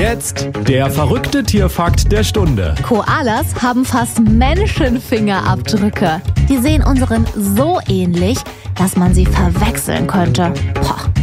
jetzt der verrückte Tierfakt der Stunde. Koalas haben fast Menschenfingerabdrücke. Die sehen unseren so ähnlich, dass man sie verwechseln könnte. Boah.